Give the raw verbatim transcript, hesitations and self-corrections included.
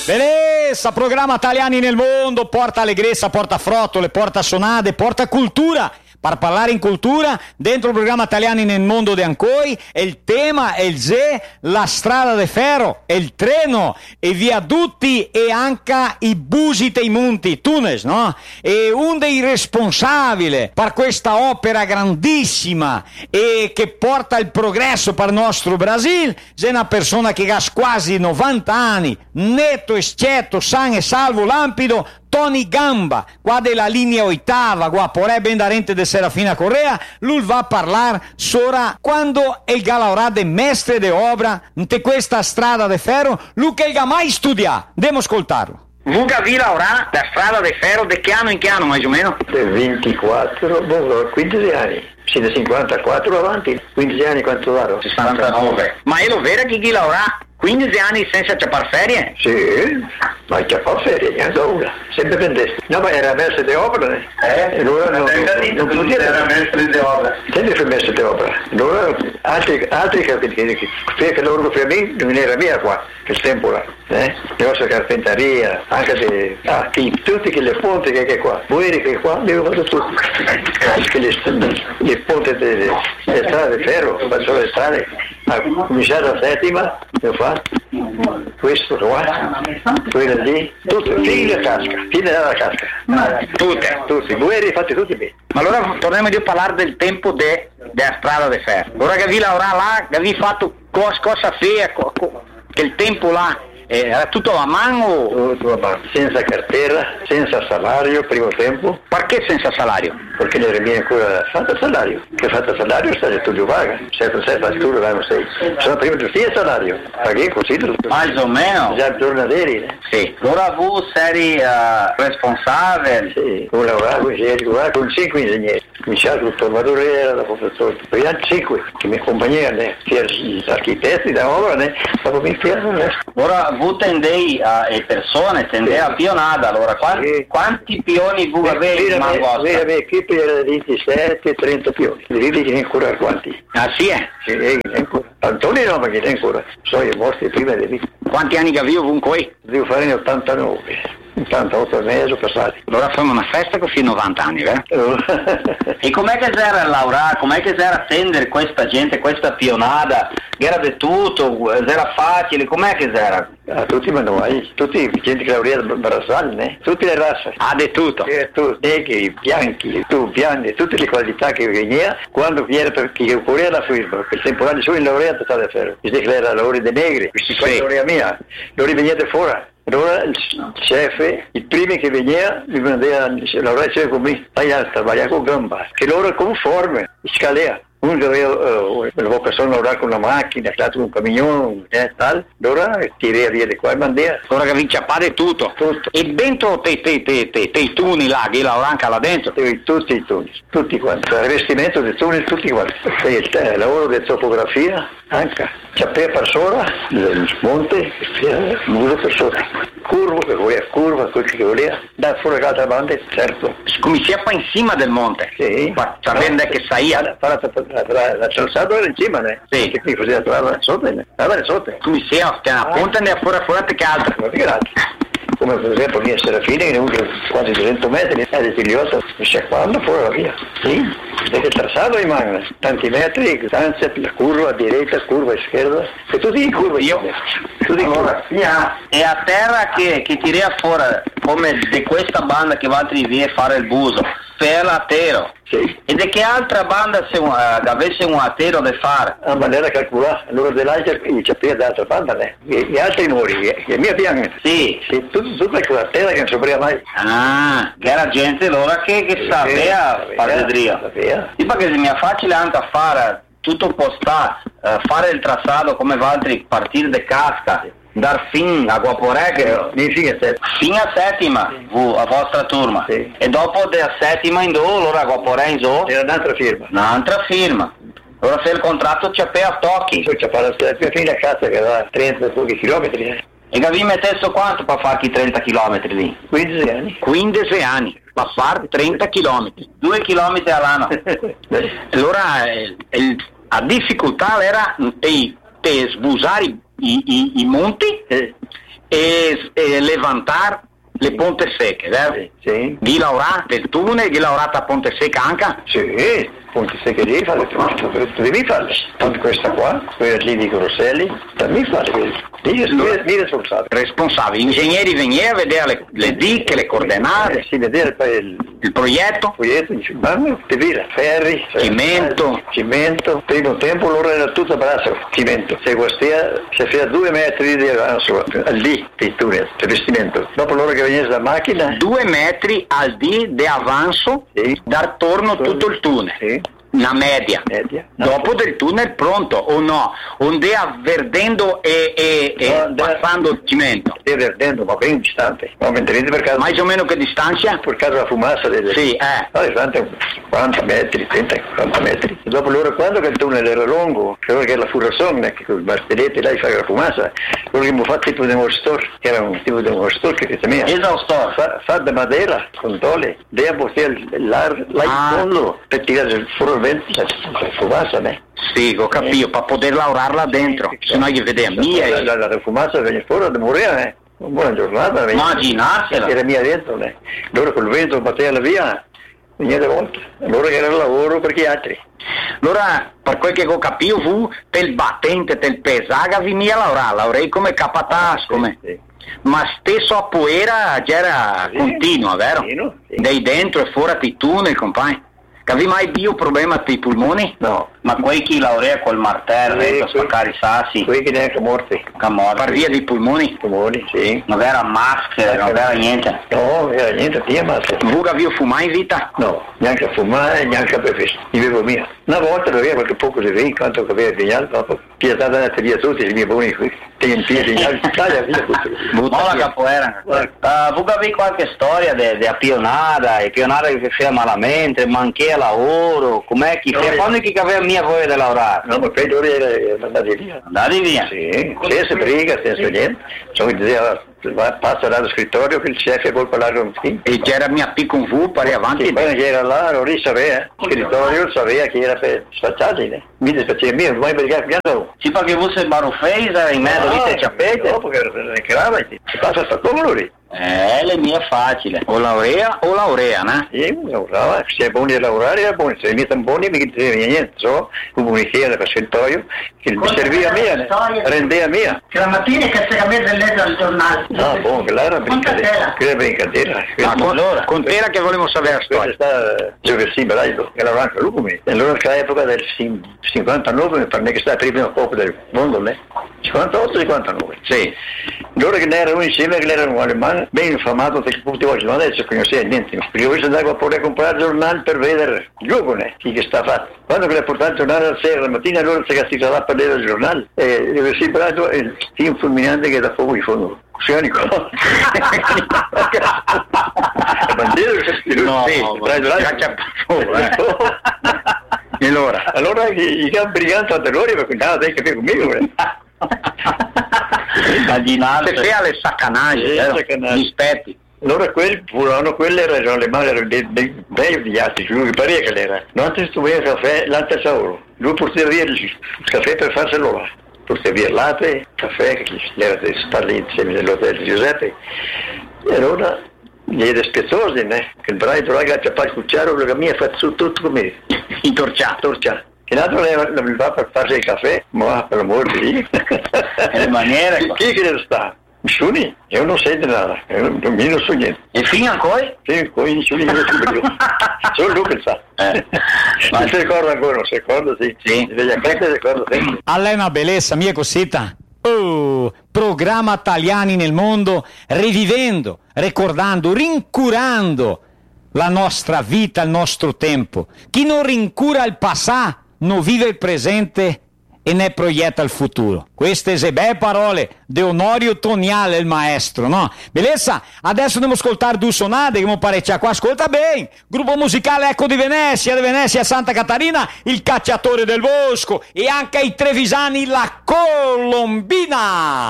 Benessa, programma Italiani nel mondo, porta allegrezza, porta frottole, porta sonade, porta cultura. Per parlare in cultura, dentro il programma Italiani nel mondo di Ancoi, e il tema è il Z, la strada de ferro, e il treno, e i viadotti e anche i busi dei monti, tunes, no? E uno dei responsabili per questa opera grandissima e che porta il progresso per il nostro Brasile, è una persona che ha quasi novanta anni, netto e schietto, san e salvo, lampido, Tony Gamba, qua della linea ottava, qua porè ben da rente de Serafina Correa, lui va a parlare sora quando il galaurà de mestre de obra, in questa strada de ferro, lui che il mai studia, devo ascoltarlo. Vuga vi lavorare da strada de ferro de che anno in che anno, più o meno? ventiquattro, boh, quindici anni. Sì, da cinquantaquattro avanti, quindici anni quanto vado? sessantanove. Ma è lo vero che chi lavora quindici anni senza ciappar ferie? Sì, ma ciappar ferie, neanche una, sempre pendeste. No, ma era mestre di opera, eh? Eh? Allora non, non, non, non podia... Era mestre di opera. Sempre fu mestre di opera. Allora altri, altri che, che, che, che, che loro per me non era mia qua, che tempo là, eh? Le nostre carpenteria, anche se... Ah, che, tutti che le ponte che, che qua, voi che qua, devo fare tutto. Anche le, le ponte delle strade di ferro, faccio le strade, a cominciare la settima, devo fare questo qua, quello lì, tutto, fino alla casca, fino alla casca. Tutte? Tutti, voi fate tutti bene. Ma allora torniamo a parlare del tempo de, della strada di ferro. Ora che vi lavora là, che vi fatto cosa, cosa fea, co, co, che il tempo là era tutto a mano? Tutto a mano, senza cartera, senza salario, primo tempo. Perché senza salario? Perché le rimane ancora fatta salario. Che fatta salario sta di studio vaga. Sempre sei fattura, vanno sei. Sono prima di tutto salario. Perché così? Più o meno. Già giornalieri. Sì. Allora tu sei uh, responsabile? Sì. Ho lavorato con cinque ingegneri. Cominciato col formatore, era da professore. Poi anche cinque, che mi accompagnavano, gli architetti da opera, ne? Dopo mi infiano. Ora voi tendei a uh, persone, tendei a pionada, allora quanti, sì. quanti pioni voi avete in mano vostra? La mia equipe era ventisette trenta pioni, devi che ne ancora quanti? Ah sì eh? Sì, ancora. Antonio no, ma che ne ancora, sono morti prima di lì. Quanti anni che avevo con voi? Devo fare in ottantanove. ottantotto mesi passati. Allora facciamo una festa con fino a novanta anni, vero? E com'è che c'era lavorare, com'è che c'era attendere questa gente, questa pionada? Era di tutto, era facile, com'è che c'era? Ah, tutti i manuali, tutti i gente che lavorava a Brazzale, né? Tutte le razze. Ah, di tutto? Eh, tu, negri, bianchi, tu, bianchi, tutte le qualità che veniva quando viene perché oppure la firma, perché il temporale solo in laureato sta da ferro. Dice che era lavoro dei negri, questi qua laurea mia, loro venivano fuori. Allora il chef, il primo che veniva, mi mandava a lavorare con me, a lavorare con gamba, che loro conforme, scalea. Uno che aveva uh, una vocazione a lavorare con una macchina, con un camion, e tal, allora tirava via di qua e mandava. Allora che vi ciappate tutto. Tutto. E dentro te, te, te, te, te i tuni là, che lavorano anche là dentro? Tutti i tuni, tutti quanti. Il rivestimento dei tuni, tutti quanti. E il, il lavoro di topografia, anche. Ciappea per sopra, il monte, muro per sopra. Curvo, che voleva, curva, quel che voleva. Da fuori l'altra banda, certo. Come ciappa in cima del monte? Sì. Ma sapendo che saia? La calzata era in cima, né? Sì. Che qui faceva trovare sotto, né? Stava sotto. Come sia, che una punta ne fuori fuori che altra. Grazie. Come per esempio mia Serafina, che ne ha avuto quasi duecento metri, è di figliota, mi sciacquando fuori la via. Sì, perché il tracciato rimane tanti metri, distanza, la curva a destra, curva a scherza, e tutti in curva. Io, tutti in curva. Yeah. E a terra che, che tira fuori, come di questa banda che va a via a fare il buso, per l'atero. Sì. E di che altra banda se, uh, avesse un atero da fare? A maniera calcolata, allora dell'altra c'è dall'altra banda, né? Gli altri muri, che mia bianca. Sì. Sì, tutta quella terra che non sapeva mai. Ah, che era gente allora che, che sapeva fare drio. Sapeva. Sì, perché se mi è facile anche a fare tutto postare, uh, fare il tracciato come altri, partire da casca, dar fin a Guaporè che fino a settima vu, a vostra turma, sì. E dopo della settima in do allora a Guaporè in zo era un'altra firma un'altra firma allora se il contratto c'è a tocchi poi c'è la fine a casa che aveva trenta pochi chilometri eh. E che vi mettesse quanto per farti trenta chilometri lì? quindici anni quindici anni per fare trenta chilometri due chilometri all'anno. Allora eh, il, la difficoltà era te, te sbusare I, i, i monti eh, e, e levantar le Ponte Secche, vero? Sì, sì. Di lavorare del tunnel, di lavorare a Ponte Secca anche? Sì, Ponte Secche devi fare, tu devi farle. Tanto questa qua, quella lì di Grosselli, devi fare. Lì è responsabile. Responsabile. Ingegneri venire a vedere le, le diche, le coordinate. Eh, sì, vedere il, il progetto. Il progetto, ma ti dire, ferri, cimento. Eh, cimento. Primo tempo loro era tutto braccio, cimento. Se questa si fa due metri di avanzo, lì, di tunnel, di vestimento. Dopo loro che venisse la macchina. Due metri al di di avanzo, sì. Dar torno tutto il tunnel. Sì. Una media. media. Dopo del tunnel pronto o no? Ondea verdendo e, e, e no, passando il cimento. Stia verdendo, ma ben distante. Ma per caso. Mais o meno che distanza? Per caso la fumaça delle. Sì, eh. No, distante quaranta metri, trenta quaranta metri. E dopo loro quando che il tunnel era lungo, che era la furrazione, che con i basteretti là fa la fumaça, loro che mi fa tipo di mostor, che era un tipo di mostor che si mia. Esaustor. Fa, fa da madera, con tole, deve portare là in fondo per tirare il furro la fumaça, né? Sì, ho capito, per poter lavorare là dentro, se no gli vedeva mia. La, la, la fumaça viene fuori da morire, eh? Una buona giornata. Immaginarsela. Era mia dentro, né? Loro col vento batteva via, niente volta. Allora che era il lavoro per chi altri. Allora, per quel che ho capito, fu del battente, del pesaga, vi mia lavorare, lavorei come capataz, come... Sì, sì. Ma stesso a poera già era sì, continua, vero? Sì, no? Sì. Dei dentro e fuori di tunnel, compagni. Cavi mai più problema ai polmoni? No. Ma quei chi laurea col martello, Sì, per spaccare i sassi, Quelli che neanche morti. per via dei polmoni? Polmoni, sì. Non era maschera, non era niente. No, non era niente, via massa. Voi vi fumare in vita? No, neanche a fumare, neanche a bere. Io bevo mia. Una volta beveva qualche poco di vino, quanto che aveva vignato, dopo piazzata andate via tutti i miei buoni qui. Tengo piedi, taglia via tutto. Buona capoeira. Uh, voi avete qualche storia della pionada, e pionada che faceva malamente, manché a lavoro, com'è chi fa? Quando chi aveva mia voglia di lavorare? No, ma poi loro erano andati via. Andati via? Sì, senza briga, senza niente. Solo diceva, passa dallo scrittorio che il chef vuole parlare con te. E c'era mia P con V, pari avanti. Sì, poi che era là, non sapeva, il scrittorio sapeva che era per sfacciarli. Mi dispiaceva mio, vuoi brigare piano? Sì, perché voi sei barufeisa, in mezzo lì te ciappette. Dopo che era crava, si passa sta come lui. Eh, le mie è facile. O laurea o laurea, no? Sì, lavorava, se è buono di lavorare era buono, se mi sono buoni mi diceva niente, so, comunicare per scrittorio, che mi serviva a mia, rendeva mia. Che la mattina che si cambiava letto al giornale. No, buono, che là era brincadera, che era brincadera. Ah, con, allora, con te era che volevo sapere la storia. Questa sta Gioversi Belaio, che lavorava anche lui con me. E allora all'epoca del cinquantanove, mi pare che sta prima Coppa del mondo, né? cinquantotto cinquantanove. Sì. Loro che ne erano insieme, che erano un alemano, ben infamato perché tutti oggi non adesso che non si è niente. Perché io andavo a poter comprare il giornale per vedere il giovane, chi che sta fatto. Quando che le portato il giornale la sera, la mattina allora si castigava per vedere il giornale. E Gioversi Belaio è il team fulminante che da fuoco di fondo. Sionico. Bandiera che no, sì, e allora? Allora i campi briganti a loro perché andava a capire conmigo. Immaginate se alle saccanaggi, eh, gli spetti. Allora quelli furono, quelle erano le mani dei bei altri, lui che pare che era. Non ti studia il caffè, l'altro sauro. Lui portava via il caffè per farselo là. Portava via il latte, caffè, che era di stare insieme nell'hotel di Giuseppe. E allora gli è dispiaciuto, né? Che il braito là che ha fatto il cucciaro, quello che mi ha fatto tutto come intorciato. Torciato. Che l'altro non va per farsi il caffè, ma per l'amore di Dio. Le maniere. Chi che ne sta? Nessuno, io non sento nada, io non, io non so niente. E fino a poi? Sì, poi nessuno non so più. Solo lui che sa. Eh. Ma si ricorda ancora, non si ricorda, sì. Sì. Si vede che si ricorda sempre. Alla è una bellezza, mia cosita. Oh, programma Italiani nel mondo, rivivendo, ricordando, rincurando la nostra vita, il nostro tempo. Chi non rincura il passato non vive il presente e ne proietta il futuro. Queste sono belle parole di Onorio Toniale, il maestro, no? Bellezza, adesso dobbiamo ascoltare due sonate che mi parecchia qua, ascolta bene. Gruppo musicale Eco di Venezia, di Venezia Santa Catarina, il Cacciatore del Bosco e anche i trevisani La Colombina.